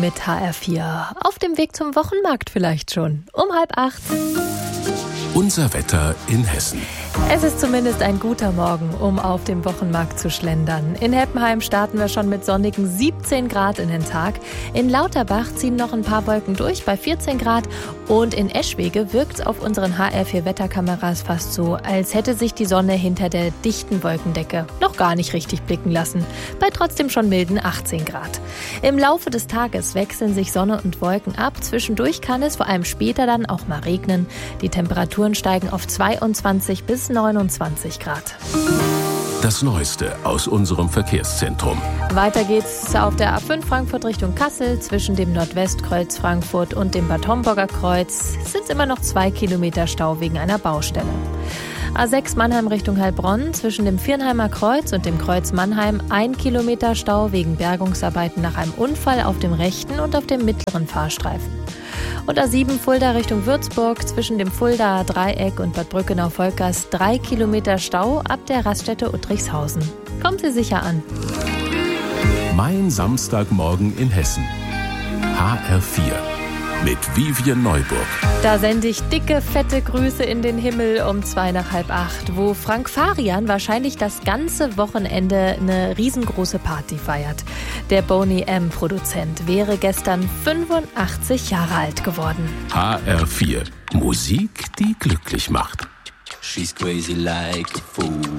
mit HR4. Auf dem Weg zum Wochenmarkt vielleicht schon. Um 7:30. Unser Wetter in Hessen. Es ist zumindest ein guter Morgen, um auf dem Wochenmarkt zu schlendern. In Heppenheim starten wir schon mit sonnigen 17 Grad in den Tag. In Lauterbach ziehen noch ein paar Wolken durch bei 14 Grad. Und in Eschwege wirkt es auf unseren HR4-Wetterkameras fast so, als hätte sich die Sonne hinter der dichten Wolkendecke noch gar nicht richtig blicken lassen. Bei trotzdem schon milden 18 Grad. Im Laufe des Tages wechseln sich Sonne und Wolken ab. Zwischendurch kann es vor allem später dann auch mal regnen. Die Temperaturen steigen auf 22 bis 29 Grad. Das Neueste aus unserem Verkehrszentrum. Weiter geht's auf der A5 Frankfurt Richtung Kassel. Zwischen dem Nordwestkreuz Frankfurt und dem Bad Homburger Kreuz sind immer noch 2 Kilometer Stau wegen einer Baustelle. A6 Mannheim Richtung Heilbronn. Zwischen dem Viernheimer Kreuz und dem Kreuz Mannheim 1 Kilometer Stau wegen Bergungsarbeiten nach einem Unfall auf dem rechten und auf dem mittleren Fahrstreifen. Und A7 Fulda Richtung Würzburg, zwischen dem Fuldaer Dreieck und Bad Brückenau-Volkers 3 Kilometer Stau ab der Raststätte Uttrichshausen. Kommen Sie sicher an. Mein Samstagmorgen in Hessen. HR4 mit Vivian Neuburg. Da sende ich dicke, fette Grüße in den Himmel um 7:45, wo Frank Farian wahrscheinlich das ganze Wochenende eine riesengroße Party feiert. Der Boney M-Produzent wäre gestern 85 Jahre alt geworden. HR4. Musik, die glücklich macht. She's crazy like a fool.